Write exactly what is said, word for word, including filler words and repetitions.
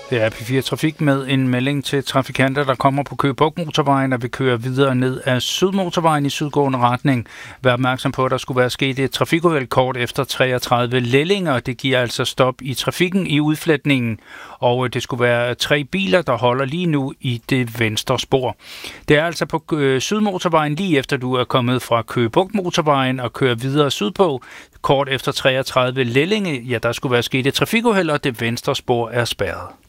Det er P fire Trafik med en melding til trafikanter, der kommer på Køge Bugt Motorvejen og vil køre videre ned ad Sydmotorvejen i sydgående retning. Vær opmærksom på, at der skulle være sket et trafikuheld kort efter treogtredive Lellinger. Det giver altså stop i trafikken i udfletningen, og det skulle være tre biler, der holder lige nu i det venstre spor. Det er altså på Sydmotorvejen lige efter du er kommet fra Køge Bugt Motorvejen og kører videre sydpå. Kort efter treogtredive Lellinge, ja, der skulle være sket et trafikuheld, og det venstre spor er spærret.